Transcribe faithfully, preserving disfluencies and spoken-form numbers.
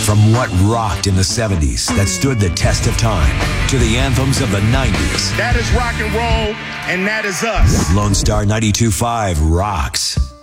From what rocked in the seventies that stood the test of time to the anthems of the nineties. That is rock and roll, and that is us. Lone Star ninety-two point five rocks.